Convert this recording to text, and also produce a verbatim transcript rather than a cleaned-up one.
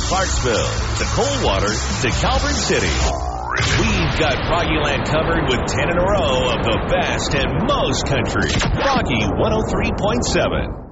Clarksville to Coldwater to Calvert City. We've got Froggy Land covered with ten in a row of the best and most country. Froggy one oh three point seven.